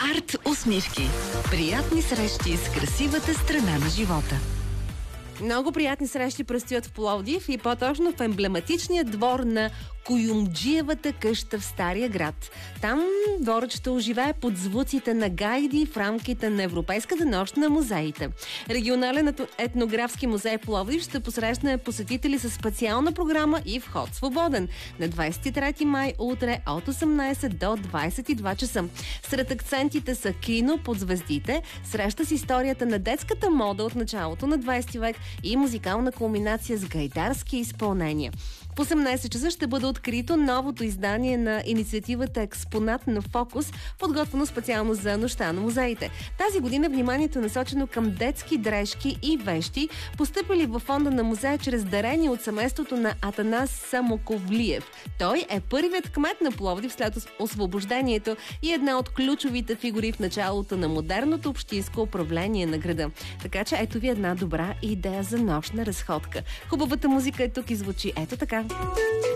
Арт усмивки. Приятни срещи с красивата страна на живота. Много приятни срещи предстоят в Пловдив и по-точно в емблематичния двор на Куюмджиевата къща в Стария град. Там дворът ще оживее под звуците на гайди в рамките на Европейската нощ на музеите. Регионален етнографски музей Пловдив ще посрещне посетители с специална програма и вход свободен на 23 май утре от 18 до 22 часа. Сред акцентите са кино под звездите, среща с историята на детската мода от началото на 20 век и музикална кулминация с гайдарски изпълнения. В 18 часа ще бъде открито новото издание на инициативата Експонат на фокус, подготвено специално за Нощта на музеите. Тази година вниманието е насочено към детски дрежки и вещи, постъпили във фонда на музея чрез дарение от семейството на Атанас Самоковлиев. Той е първият кмет на Пловдив след освобождението и една от ключовите фигури в началото на модерното общинско управление на града. Така че ето ви една добра идея за нощна разходка. Хубавата музика е тук и звучи ето така.